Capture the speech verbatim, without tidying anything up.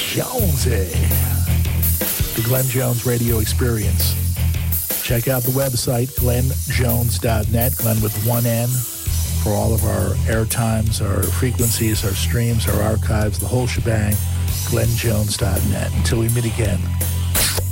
Jonesy. The Glenn Jones Radio Experience. Check out the website, glenn jones dot net, Glenn with one N, for all of our airtimes, our frequencies, our streams, our archives, the whole shebang, glenn jones dot net. Until we meet again,